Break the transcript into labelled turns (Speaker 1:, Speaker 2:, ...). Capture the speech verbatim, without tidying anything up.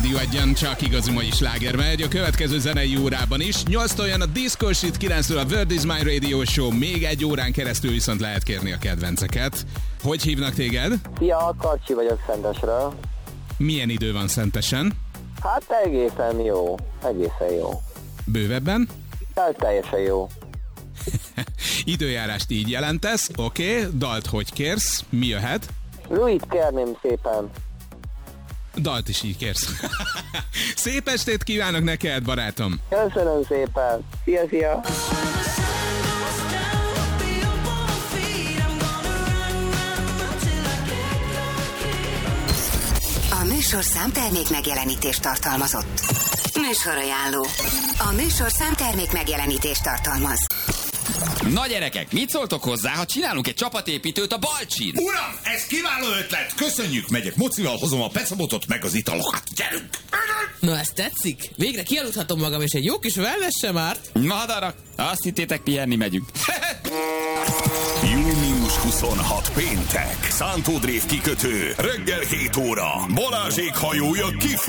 Speaker 1: Rádió Egyen csak igazi mai sláger megy a következő zenei órában is. nyolctól jön a Disco Shit, kilenctől a World is My Radio Show, még egy órán keresztül viszont lehet kérni a kedvenceket. Hogy hívnak téged?
Speaker 2: Szia, Karcsi vagyok Szentesről.
Speaker 1: Milyen idő van Szentesen?
Speaker 2: Hát egészen jó, egészen jó.
Speaker 1: Bővebben?
Speaker 2: Hát teljesen jó.
Speaker 1: Időjárást így jelentesz, oké, okay. Dalt hogy kérsz, mi jöhet?
Speaker 2: Louis kérném szépen.
Speaker 1: Dalt is így kérsz. Szép estét kívánok neked, barátom!
Speaker 2: Köszönöm szépen! Szia, szia!
Speaker 3: A műsorszám termék megjelenítést tartalmazott. Műsorajánló. A műsorszám termék megjelenítést tartalmaz.
Speaker 4: Na gyerekek, mit szóltok hozzá, ha csinálunk egy csapatépítőt a Balcsin?
Speaker 5: Uram, ez kiváló ötlet! Köszönjük, megyek mocival, hozom a pecabotot meg az italokat. Gyerünk!
Speaker 6: Na, ez tetszik? Végre kialudhatom magam, és egy jó kis wellness sem árt.
Speaker 4: Madarak, azt hittétek, pihenni megyünk.
Speaker 7: június huszonhatodika péntek. Szántó Drév kikötő. Reggel hét óra. Balázsék hajója kifut.